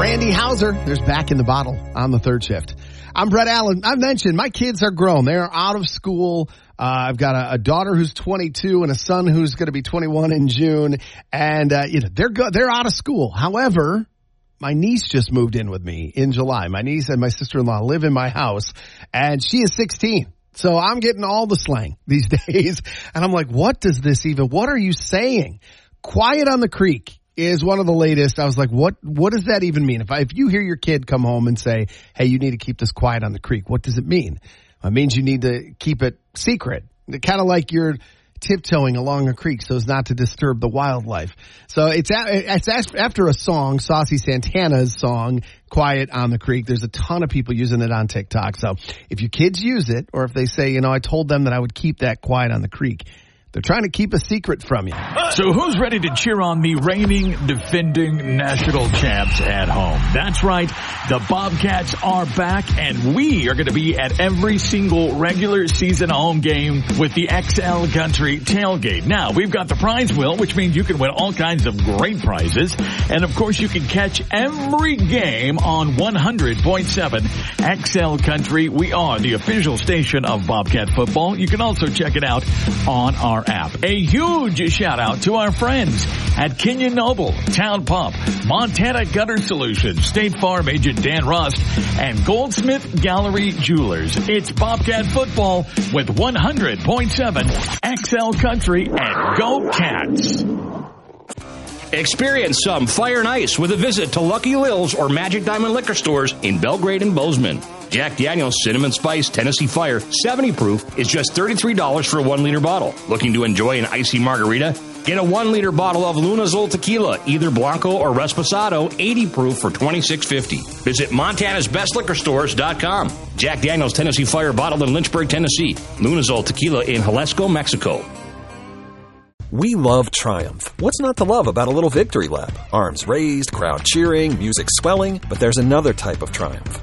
Randy Houser, there's Back in the Bottle on the third shift. I'm Brett Allen. I mentioned my kids are grown. They're out of school. I've got a daughter who's 22 and a son who's going to be 21 in June. And, they're out of school. However, my niece just moved in with me in July. My niece and my sister-in-law live in my house, and she is 16. So I'm getting all the slang these days. And I'm like, what are you saying? Quiet on the Creek is one of the latest. I was like, what does that even mean? If you hear your kid come home and say, hey, you need to keep this quiet on the creek, what does it mean? It means you need to keep it secret. Kind of like you're tiptoeing along a creek so as not to disturb the wildlife. So it's after a song, Saucy Santana's song, Quiet on the Creek. There's a ton of people using it on TikTok. So if your kids use it, or if they say, I told them that I would keep that quiet on the creek, they're trying to keep a secret from you. So who's ready to cheer on the reigning, defending national champs at home? That's right. The Bobcats are back, and we are going to be at every single regular season home game with the XL Country Tailgate. Now, we've got the prize wheel, which means you can win all kinds of great prizes. And, of course, you can catch every game on 100.7 XL Country. We are the official station of Bobcat football. You can also check it out on our app. A huge shout out to our friends at Kenyon Noble, Town Pump, Montana Gutter Solutions, State Farm agent Dan Rust, and Goldsmith Gallery Jewelers. It's Bobcat football with 100.7 XL Country, and go Cats! Experience some fire and ice with a visit to Lucky Lil's or Magic Diamond Liquor Stores in Belgrade and Bozeman. Jack Daniel's Cinnamon Spice Tennessee Fire 70 proof is just $33 for a 1-liter bottle. Looking to enjoy an icy margarita? Get a 1-liter bottle of Lunazol Tequila, either Blanco or Reposado, 80 proof for $26.50. Visit Montana'sBestLiquorStores.com. Jack Daniel's Tennessee Fire bottled in Lynchburg, Tennessee. Lunazol Tequila in Jalisco, Mexico. We love Triumph. What's not to love about a little victory lap? Arms raised, crowd cheering, music swelling, but there's another type of triumph.